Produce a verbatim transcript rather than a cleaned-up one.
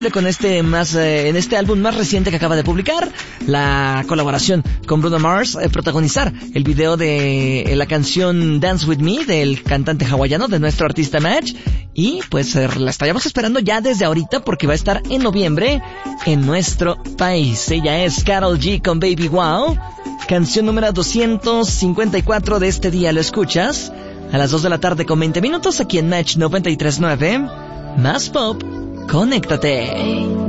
con este más eh, en este álbum más reciente que acaba de publicar, la colaboración con Bruno Mars, eh, protagonizar el video de eh, la canción Dance With Me del cantante hawaiano, de nuestro artista Match, y pues eh, la estaríamos esperando ya desde ahorita porque va a estar en noviembre en nuestro país. Ella es Karol G con Baby Wow, canción número doscientos cincuenta y cuatro de este día. Lo escuchas a las dos de la tarde con veinte minutos aquí en Match noventa y tres punto nueve, más pop. Conéctate.